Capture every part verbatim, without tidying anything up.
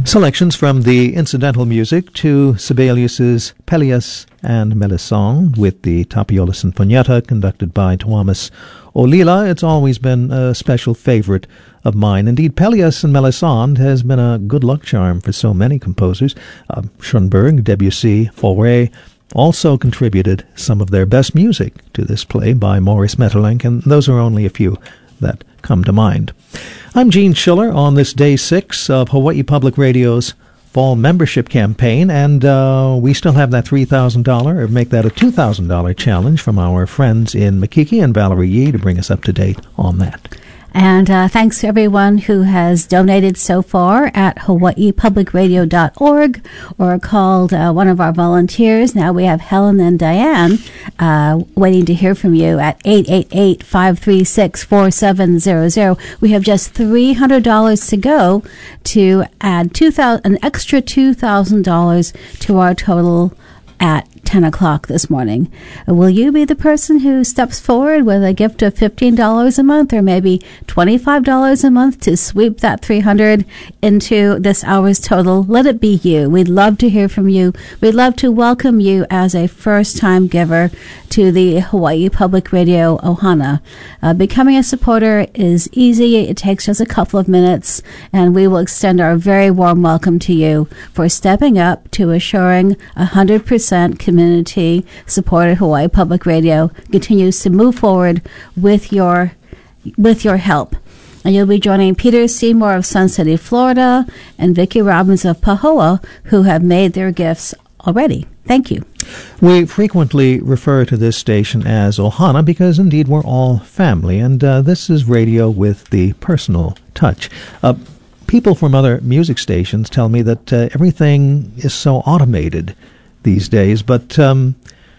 Selections from the incidental music to Sibelius's Pelleas and Melisande with the Tapiola Sinfonietta conducted by Tuomas Ollila. It's always been a special favorite of mine. Indeed, Pelleas and Melisande has been a good luck charm for so many composers. Uh, Schoenberg, Debussy, Fauré also contributed some of their best music to this play by Maurice Maeterlinck, and those are only a few that come to mind. I'm Gene Schiller on this day six of Hawaii Public Radio's fall membership campaign, and uh, we still have that three thousand dollars, or make that a two thousand dollars challenge from our friends in Makiki and Valerie Yee to bring us up to date on that. And uh, thanks to everyone who has donated so far at hawaii public radio dot org or called uh, one of our volunteers. Now we have Helen and Diane uh, waiting to hear from you at eight eight eight, five three six, four seven zero zero. We have just three hundred dollars to go to add two thousand dollars, an extra two thousand dollars to our total at ten o'clock this morning. Will you be the person who steps forward with a gift of fifteen dollars a month or maybe twenty-five dollars a month to sweep that three hundred dollars into this hour's total? Let it be you. We'd love to hear from you. We'd love to welcome you as a first-time giver to the Hawaii Public Radio Ohana. Uh, becoming a supporter is easy. It takes just a couple of minutes, and we will extend our very warm welcome to you for stepping up to assuring one hundred percent community supported Hawaii Public Radio continues to move forward with your with your help. And you'll be joining Peter Seymour of Sun City, Florida, and Vicki Robbins of Pahoa, who have made their gifts already. Thank you. We frequently refer to this station as Ohana because, indeed, we're all family, and uh, this is radio with the personal touch. Uh, people from other music stations tell me that uh, everything is so automated these days, but um,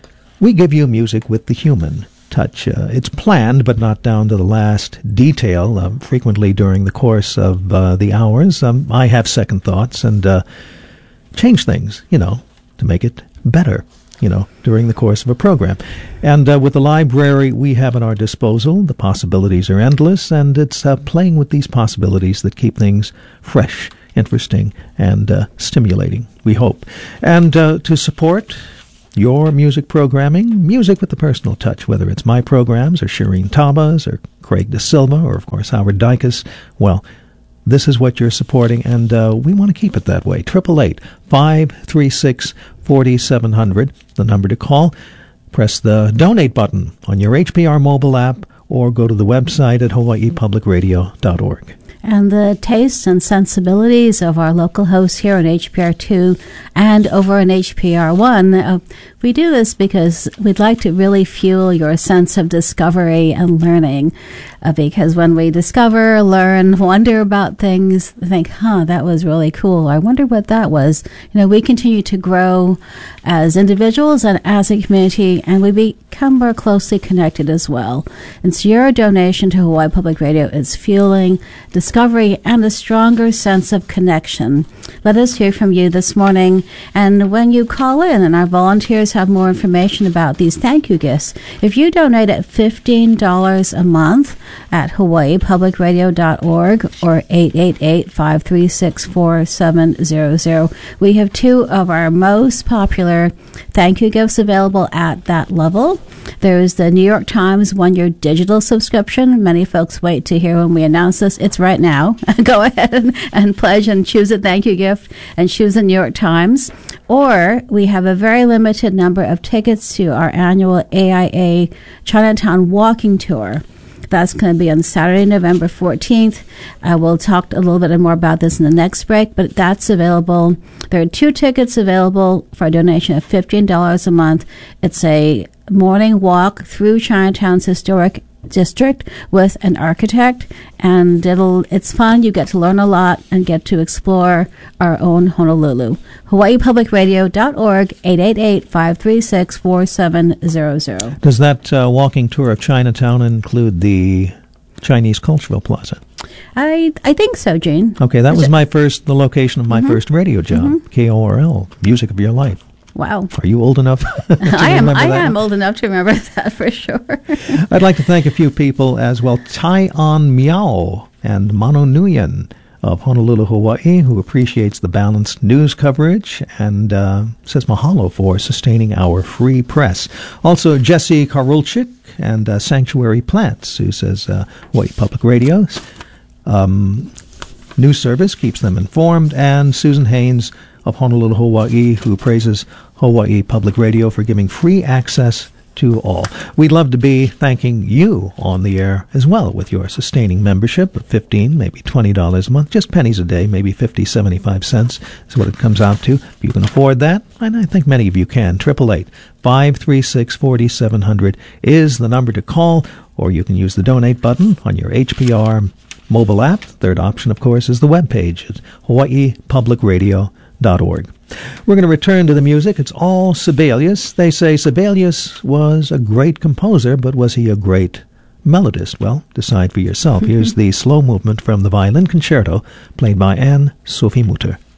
we give you music with the human touch. Uh, it's planned, but not down to the last detail. Uh, frequently during the course of uh, the hours, um, I have second thoughts and uh, change things, you know, to make it better, you know, during the course of a program. And uh, with the library we have at our disposal, the possibilities are endless, and it's uh, playing with these possibilities that keep things fresh, interesting, and uh, stimulating, we hope. And uh, to support your music programming, music with the personal touch, whether it's my programs or Shireen Taba's or Craig De Silva or, of course, Howard Dykus, well, this is what you're supporting, and uh, we want to keep it that way. eight eight eight, five three six, four seven zero zero, the number to call. Press the donate button on your H P R mobile app or go to the website at hawaii public radio dot org. And the tastes and sensibilities of our local hosts here on H P R two and over on H P R one. Uh, we do this because we'd like to really fuel your sense of discovery and learning. Uh, because when we discover, learn, wonder about things, think, huh, that was really cool. I wonder what that was. You know, we continue to grow as individuals and as a community, and we become more closely connected as well. And so your donation to Hawaii Public Radio is fueling discovery and a stronger sense of connection. Let us hear from you this morning. And when you call in, and our volunteers have more information about these thank you gifts, if you donate at fifteen dollars a month at hawaii public radio dot org or eight eight eight, five three six, four seven zero zero, we have two of our most popular thank you gifts available at that level. There's the New York Times one-year digital subscription. Many folks wait to hear when we announce this. It's right now. Go ahead and, and pledge and choose a thank you gift and choose the New York Times. Or we have a very limited number of tickets to our annual A I A Chinatown walking tour. That's going to be on Saturday, November fourteenth. Uh, we'll talk a little bit more about this in the next break, but that's available. There are two tickets available for a donation of fifteen dollars a month. It's a morning walk through Chinatown's historic district with an architect, and it'll it's fun. You get to learn a lot and get to explore our own Honolulu. hawaii public radio dot org, eight eight eight, five three six, four seven zero zero. Does that uh, walking tour of Chinatown include the Chinese Cultural Plaza? I I think so, Gene. Okay, that Is was it? my first, the location of my Mm-hmm. first radio job, Mm-hmm. K O R L, Music of Your Life. Wow. Are you old enough? I am I that? am old enough to remember that for sure. I'd like to thank a few people as well. Tai On Miao and Mano Nguyen of Honolulu, Hawaii, who appreciates the balanced news coverage and uh, says mahalo for sustaining our free press. Also, Jesse Karulchik and uh, Sanctuary Plants, who says uh, Hawaii Public Radio's um, news service keeps them informed, and Susan Haynes of Honolulu, Hawaii, who praises Hawaii Public Radio for giving free access to all. We'd love to be thanking you on the air as well with your sustaining membership of fifteen dollars, maybe twenty dollars a month, just pennies a day, maybe fifty, seventy-five cents is what it comes out to. If you can afford that, and I think many of you can, eight eight eight, five three six, four seven zero zero is the number to call, or you can use the donate button on your H P R mobile app. Third option, of course, is the webpage at hawaii public radio dot org. We're going to return to the music. It's all Sibelius. They say Sibelius was a great composer, but was he a great melodist? Well, decide for yourself. Here's the slow movement from the violin concerto played by Anne Sophie Mutter.